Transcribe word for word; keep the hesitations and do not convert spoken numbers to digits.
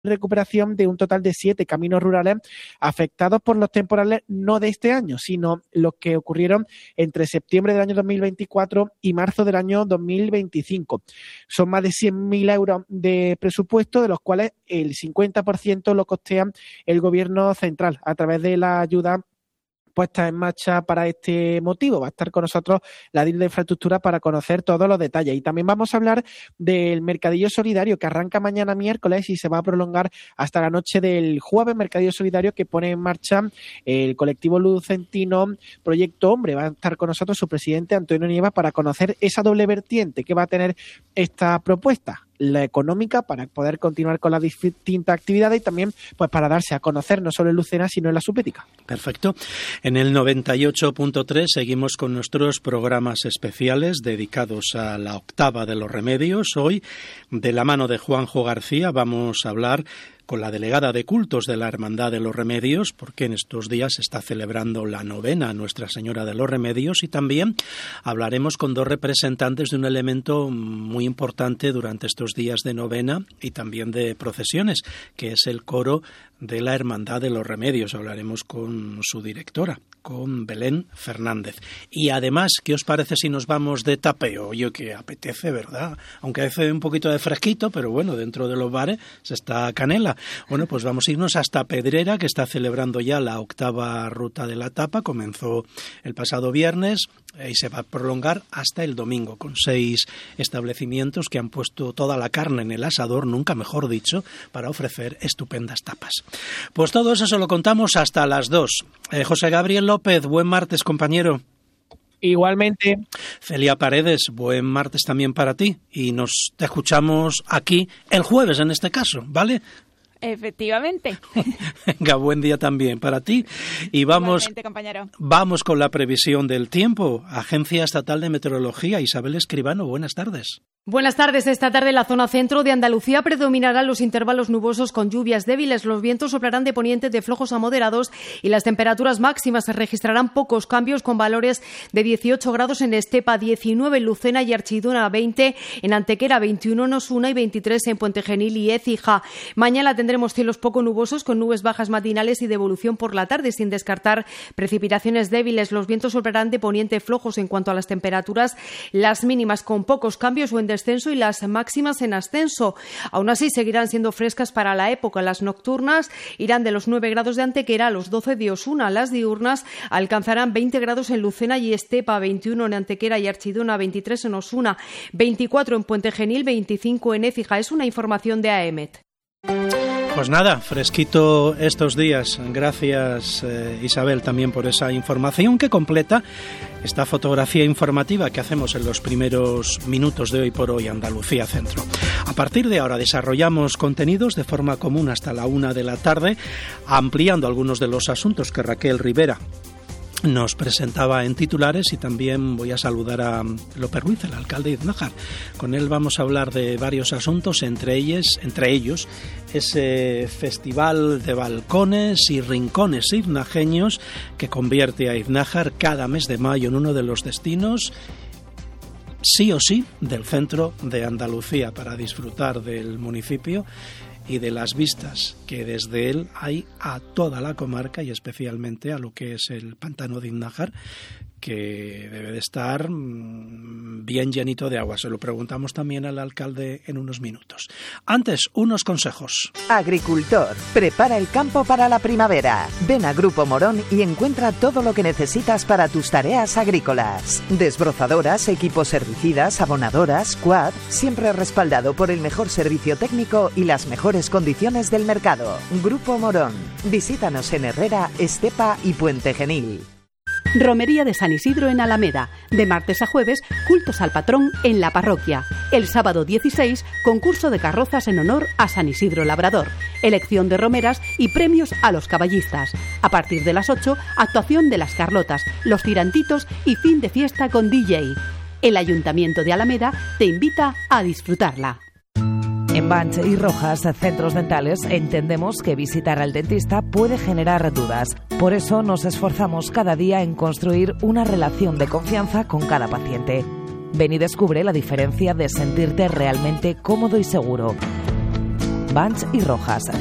recuperación de un total de siete caminos rurales afectados por los temporales no de este año, sino los que ocurrieron entre septiembre del año dos mil veinticuatro y marzo del año dos mil veinticinco. Son más de cien mil euros de presupuesto, de los cuales el cincuenta por ciento lo costea el gobierno central a través de la ayuda puesta en marcha para este motivo. Va a estar con nosotros la D I R de Infraestructura para conocer todos los detalles. Y también vamos a hablar del Mercadillo Solidario, que arranca mañana miércoles y se va a prolongar hasta la noche del jueves. Mercadillo Solidario que pone en marcha el colectivo lucentino Proyecto Hombre. Va a estar con nosotros su presidente Antonio Nieva para conocer esa doble vertiente que va a tener esta propuesta, la económica, para poder continuar con las distintas actividades, y también pues para darse a conocer no solo en Lucena sino en la Supética. Perfecto. En el noventa y ocho punto tres seguimos con nuestros programas especiales dedicados a la octava de los remedios. Hoy, de la mano de Juanjo García, vamos a hablar con la delegada de cultos de la Hermandad de los Remedios, porque en estos días se está celebrando la novena a Nuestra Señora de los Remedios, y también hablaremos con dos representantes de un elemento muy importante durante estos días de novena y también de procesiones, que es el coro de la Hermandad de los Remedios. Hablaremos con su directora, con Belén Fernández. Y además, ¿qué os parece si nos vamos de tapeo? Oye, que apetece, ¿verdad? Aunque hace un poquito de fresquito, pero bueno, dentro de los bares se está canela. Bueno, pues vamos a irnos hasta Pedrera, que está celebrando ya la octava ruta de la tapa. Comenzó el pasado viernes y se va a prolongar hasta el domingo, con seis establecimientos que han puesto toda la carne en el asador, nunca mejor dicho, para ofrecer estupendas tapas. Pues todo eso se lo contamos hasta las dos. Eh, José Gabriel López, buen martes, compañero. Igualmente. Celia Paredes, buen martes también para ti. Y nos te escuchamos aquí el jueves en este caso, ¿vale? Efectivamente. Venga, buen día también para ti. Y vamos, compañero. vamos con la previsión del tiempo. Agencia Estatal de Meteorología, Isabel Escribano, buenas tardes. Buenas tardes. Esta tarde en la zona centro de Andalucía predominarán los intervalos nubosos con lluvias débiles. Los vientos soplarán de poniente de flojos a moderados y las temperaturas máximas se registrarán pocos cambios, con valores de dieciocho grados en Estepa, diecinueve en Lucena y Archidona, veinte en Antequera, veintiuno en Osuna y veintitrés en Puente Genil y Écija. Mañana tendremos cielos poco nubosos con nubes bajas matinales y de evolución por la tarde, sin descartar precipitaciones débiles. Los vientos soplarán de poniente flojos. En cuanto a las temperaturas, las mínimas con pocos cambios o en descenso y las máximas en ascenso. Aún así, seguirán siendo frescas para la época. Las nocturnas irán de los nueve grados de Antequera a los doce de Osuna. Las diurnas alcanzarán veinte grados en Lucena y Estepa, veintiuno en Antequera y Archidona, veintitrés en Osuna, veinticuatro en Puente Genil, veinticinco en Écija. Es una información de A E M E T. Pues nada, fresquito estos días. Gracias, eh, Isabel, también por esa información que completa esta fotografía informativa que hacemos en los primeros minutos de Hoy por Hoy Andalucía Centro. A partir de ahora desarrollamos contenidos de forma común hasta la una de la tarde, ampliando algunos de los asuntos que Raquel Rivera nos presentaba en titulares, y también voy a saludar a López Ruiz, el alcalde de Iznájar. Con él vamos a hablar de varios asuntos, entre ellos, entre ellos ese festival de balcones y rincones iznajeños que convierte a Iznájar cada mes de mayo en uno de los destinos sí o sí del centro de Andalucía para disfrutar del municipio y de las vistas que desde él hay a toda la comarca y especialmente a lo que es el pantano de Iznájar, que debe de estar bien llenito de agua. Se lo preguntamos también al alcalde en unos minutos. Antes, unos consejos. Agricultor, prepara el campo para la primavera. Ven a Grupo Morón y encuentra todo lo que necesitas para tus tareas agrícolas. Desbrozadoras, equipos herbicidas, abonadoras, quad, siempre respaldado por el mejor servicio técnico y las mejores condiciones del mercado. Grupo Morón. Visítanos en Herrera, Estepa y Puente Genil. Romería de San Isidro en Alameda. De martes a jueves, cultos al patrón en la parroquia. El sábado dieciséis, concurso de carrozas en honor a San Isidro Labrador. Elección de romeras y premios a los caballistas. A partir de las ocho, actuación de las Carlotas, los Tirantitos y fin de fiesta con D J. El Ayuntamiento de Alameda te invita a disfrutarla. En Banch y Rojas, centros dentales, entendemos que visitar al dentista puede generar dudas. Por eso nos esforzamos cada día en construir una relación de confianza con cada paciente. Ven y descubre la diferencia de sentirte realmente cómodo y seguro. Banch y Rojas.